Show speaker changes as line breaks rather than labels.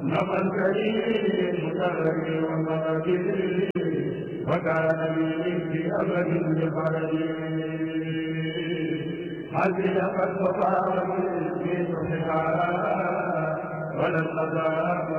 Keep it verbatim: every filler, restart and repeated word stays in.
نفى الكريم مكرم ومغفر وكان لي في أبد بفرج حزن قد صفى من صحها ولا القضاء